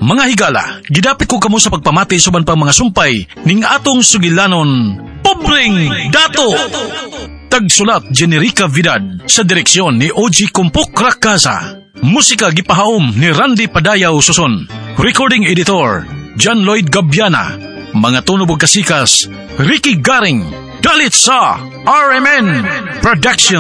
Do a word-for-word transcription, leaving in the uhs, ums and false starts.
Mga higala, gidapit ko kamo sa pagpamati suban pang mga sumpay ning atong sugilanon, Pobreng Dato! Tagsulat Generica Vidad sa direksyon ni O G Kumpok Rakaza. Musika gipahaom ni Randy Padayaw Suson. Recording editor John Lloyd Gabiana. Mga tunog kasikas Ricky Garing. Dalit sa R M N Production.